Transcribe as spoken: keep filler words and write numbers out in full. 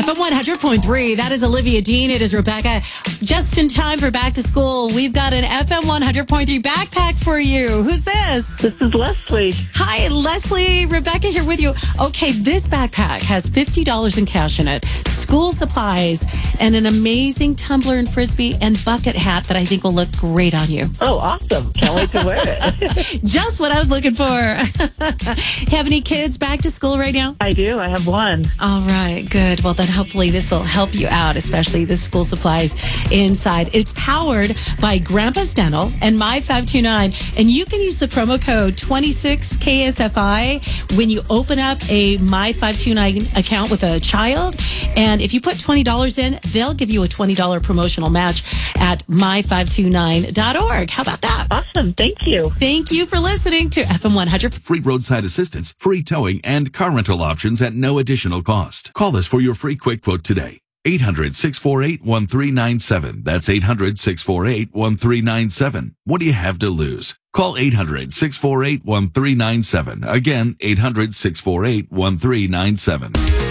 F M one hundred point three, that is Olivia Dean. It is Rebecca. Just in time for back to school, we've got an F M one hundred point three backpack for you. Who's this? This is Leslie. Hi, Leslie. Rebecca here with you. Okay, this backpack has fifty dollars in cash in it, school supplies, and an amazing tumbler and frisbee and bucket hat that I think will look great on you. Oh, awesome. Can't wait to wear it. Just what I was looking for. Have any kids back to school right now? I do. I have one. All right, good. Well, then hopefully this will help you out, especially the school supplies inside. It's powered by Grandpa's Dental and My five two nine, and you can use the promo code twenty-six K S F I when you open up a My five two nine account with a child. And if you put twenty dollars in, they'll give you a twenty dollars promotional match at my five two nine dot org. How about that? Awesome. Thank you. Thank you for listening to F M one hundred. Free roadside assistance, free towing, and car rental options at no additional cost. Call us for your free quick quote today. eight hundred, six four eight, one three nine seven. That's eight hundred, six four eight, one three nine seven. What do you have to lose? Call eight hundred, six four eight, one three nine seven. Again, eight hundred, six four eight, one three nine seven.